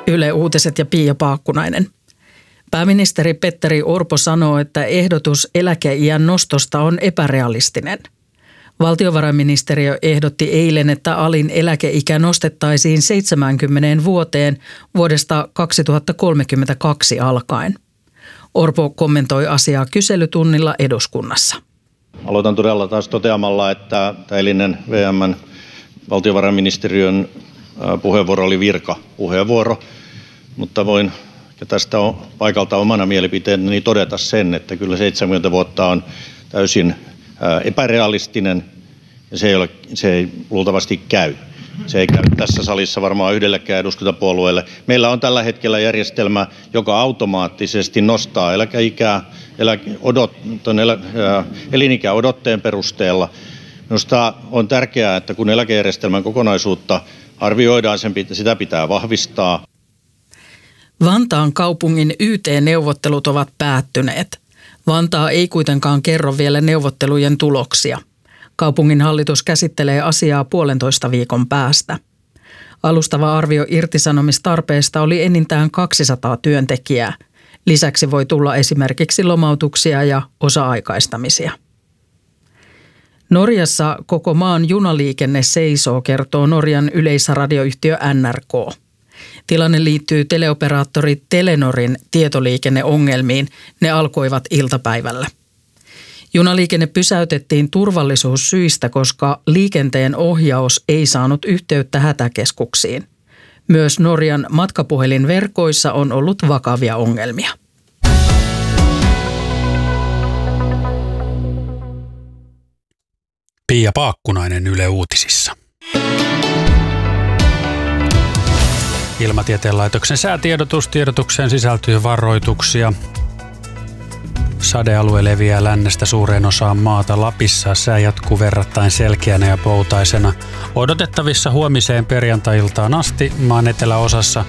Yle Uutiset ja Pia Paakkunainen. Pääministeri Petteri Orpo sanoo, että ehdotus eläkeiän nostosta on epärealistinen. Valtiovarainministeriö ehdotti eilen, että alin eläkeikä nostettaisiin 70 vuoteen vuodesta 2032 alkaen. Orpo kommentoi asiaa kyselytunnilla eduskunnassa. Aloitan todella taas toteamalla, että eilinen VM:n valtiovarainministeriön puheenvuoro oli virkapuheenvuoro, mutta voin tästä paikalta omana mielipiteenäni todeta sen, että kyllä 70 vuotta on täysin epärealistinen ja se ei luultavasti käy. Se ei käy tässä salissa varmaan yhdellekään eduskuntapuolueelle. Meillä on tällä hetkellä järjestelmä, joka automaattisesti nostaa eläkeikää elinikäodotteen perusteella. Minusta on tärkeää, että kun eläkejärjestelmän kokonaisuutta arvioidaan, sitä pitää vahvistaa. Vantaan kaupungin YT-neuvottelut ovat päättyneet. Vantaa ei kuitenkaan kerro vielä neuvottelujen tuloksia. Kaupungin hallitus käsittelee asiaa 1,5 viikon päästä. Alustava arvio irtisanomistarpeesta oli enintään 200 työntekijää. Lisäksi voi tulla esimerkiksi lomautuksia ja osa-aikaistamisia. Norjassa koko maan junaliikenne seisoo, kertoo Norjan yleisradioyhtiö NRK. Tilanne liittyy teleoperaattori Telenorin tietoliikenneongelmiin. Ne alkoivat iltapäivällä. Junaliikenne pysäytettiin turvallisuussyistä, koska liikenteen ohjaus ei saanut yhteyttä hätäkeskuksiin. Myös Norjan matkapuhelinverkoissa on ollut vakavia ongelmia. Pia Paakkunainen Yle Uutisissa. Ilmatieteen laitoksen säätiedotus. Tiedotukseen sisältyy varoituksia. Sadealue leviää lännestä suureen osaan maata. Lapissa sää jatkuu verrattain selkeänä ja poutaisena. Odotettavissa huomiseen perjantai-iltaan asti maan eteläosassa